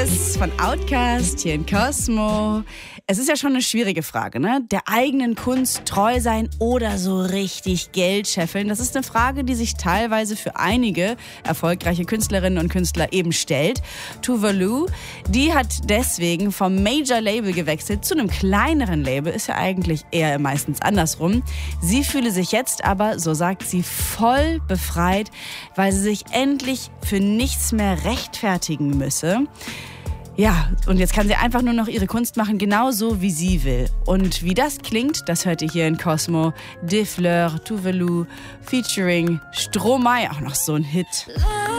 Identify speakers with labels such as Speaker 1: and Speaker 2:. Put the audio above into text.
Speaker 1: Alice von Outkast hier in Cosmo. Es ist ja schon eine schwierige Frage, ne? Der eigenen Kunst treu sein oder so richtig Geld scheffeln. Das ist eine Frage, die sich teilweise für einige erfolgreiche Künstlerinnen und Künstler eben stellt. Tuvalu, die hat deswegen vom Major-Label gewechselt zu einem kleineren Label. Ist ja eigentlich eher meistens andersrum. Sie fühle sich jetzt aber, so sagt sie, voll befreit, weil sie sich endlich für nichts mehr rechtfertigen müsse. Ja, und jetzt kann sie einfach nur noch ihre Kunst machen, genauso wie sie will. Und wie das klingt, das hört ihr hier in Cosmo. Des Fleurs, Tuvalu, featuring Stromae, auch noch so ein Hit.